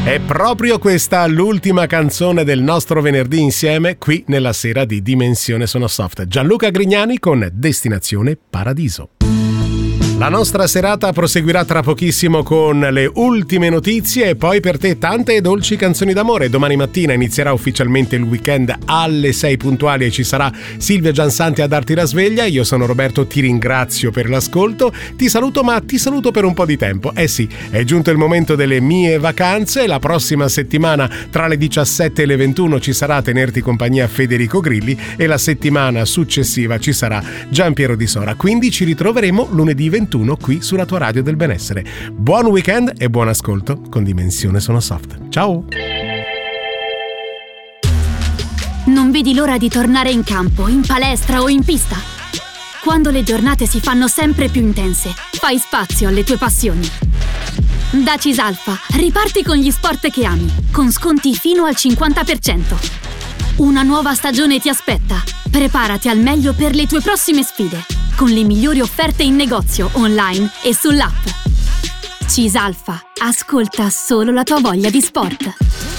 È proprio questa l'ultima canzone del nostro venerdì insieme qui nella sera di Dimensione Sono Soft. Gianluca Grignani con Destinazione Paradiso. La nostra serata proseguirà tra pochissimo con le ultime notizie e poi per te tante e dolci canzoni d'amore. Domani mattina inizierà ufficialmente il weekend alle 6 puntuali e ci sarà Silvia Giansanti a darti la sveglia. Io sono Roberto, ti ringrazio per l'ascolto, ti saluto, ma ti saluto per un po' di tempo. Eh sì, è giunto il momento delle mie vacanze. La prossima settimana tra le 17 e le 21 ci sarà a tenerti compagnia Federico Grilli e la settimana successiva ci sarà Giampiero Di Sora. Quindi ci ritroveremo lunedì 21 qui sulla tua radio del benessere. Buon weekend e buon ascolto con Dimensione Sono Soft. Ciao! Non vedi l'ora di tornare in campo, in palestra o in pista? Quando le giornate si fanno sempre più intense, fai spazio alle tue passioni. Da Cisalfa riparti con gli sport che ami, con sconti fino al 50%. Una nuova stagione ti aspetta. Preparati al meglio per le tue prossime sfide, con le migliori offerte in negozio, online e sull'app. Cisalfa, ascolta solo la tua voglia di sport.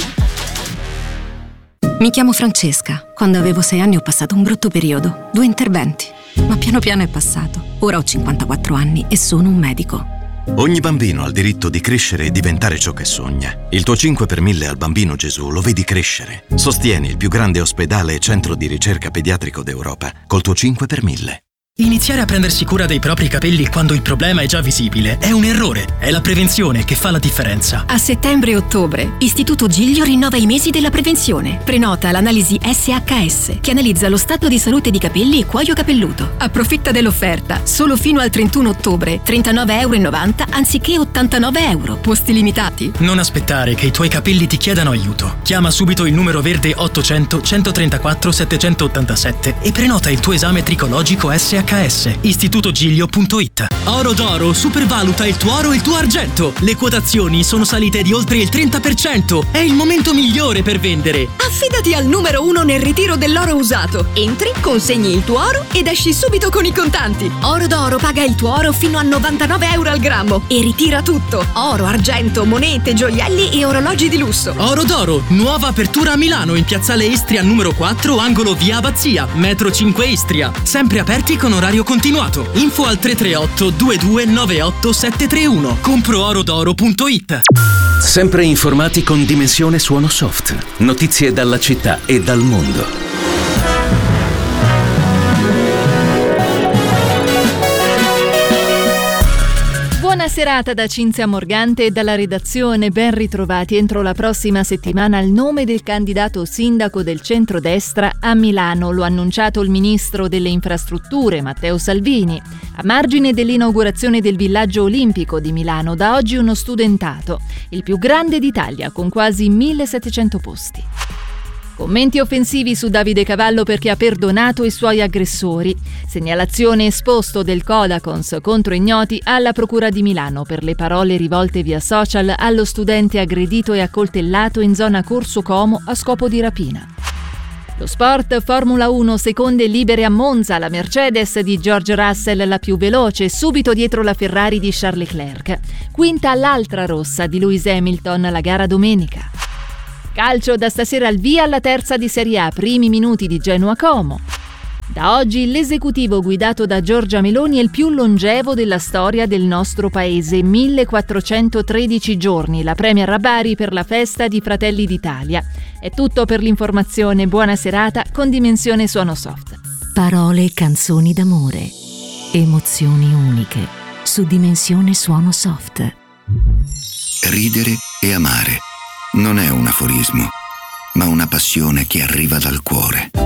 Mi chiamo Francesca. Quando avevo 6 anni ho passato un brutto periodo, 2 interventi, ma piano piano è passato. Ora ho 54 anni e sono un medico. Ogni bambino ha il diritto di crescere e diventare ciò che sogna. Il tuo 5 per 1000 al Bambino Gesù lo vedi crescere. Sostieni il più grande ospedale e centro di ricerca pediatrico d'Europa col tuo 5 per 1000. Iniziare a prendersi cura dei propri capelli quando il problema è già visibile è un errore. È la prevenzione che fa la differenza. A settembre e ottobre, Istituto Giglio rinnova i mesi della prevenzione. Prenota l'analisi SHS, che analizza lo stato di salute di capelli e cuoio capelluto. Approfitta dell'offerta. Solo fino al 31 ottobre, €39,90 anziché €89. Posti limitati. Non aspettare che i tuoi capelli ti chiedano aiuto. Chiama subito il numero verde 800 134 787 e prenota il tuo esame tricologico SHS. istitutogiglio.it. Oro d'Oro supervaluta il tuo oro e il tuo argento. Le quotazioni sono salite di oltre il 30%. È il momento migliore per vendere. Affidati al numero 1 nel ritiro dell'oro usato. Entri, consegni il tuo oro ed esci subito con i contanti. Oro d'Oro paga il tuo oro fino a €99 al grammo e ritira tutto: oro, argento, monete, gioielli e orologi di lusso. Oro d'Oro, nuova apertura a Milano in piazzale Istria numero 4, angolo via Abbazia, metro 5 Istria. Sempre aperti con orario continuato. Info al 338 2298 731. Comproorodoro.it. Sempre informati con Dimensione Suono Soft. Notizie dalla città e dal mondo. Buona serata da Cinzia Morgante e dalla redazione, ben ritrovati. Entro la prossima settimana il nome del candidato sindaco del centrodestra a Milano, lo ha annunciato il ministro delle infrastrutture Matteo Salvini. A margine dell'inaugurazione del villaggio olimpico di Milano, da oggi uno studentato, il più grande d'Italia con quasi 1700 posti. Commenti offensivi su Davide Cavallo perché ha perdonato i suoi aggressori. Segnalazione esposto del Codacons contro ignoti alla Procura di Milano per le parole rivolte via social allo studente aggredito e accoltellato in zona Corso Como a scopo di rapina. Lo sport, Formula 1, seconde libere a Monza, la Mercedes di George Russell la più veloce, subito dietro la Ferrari di Charles Leclerc. Quinta l'altra rossa di Lewis Hamilton, la gara domenica. Calcio, da stasera al via alla terza di Serie A, primi minuti di Genoa Como. Da oggi l'esecutivo guidato da Giorgia Meloni è il più longevo della storia del nostro paese, 1413 giorni, la premier a Bari per la festa di Fratelli d'Italia. È tutto per l'informazione, buona serata con Dimensione Suono Soft. Parole e canzoni d'amore, emozioni uniche, su Dimensione Suono Soft. Ridere e amare non è un aforismo, ma una passione che arriva dal cuore.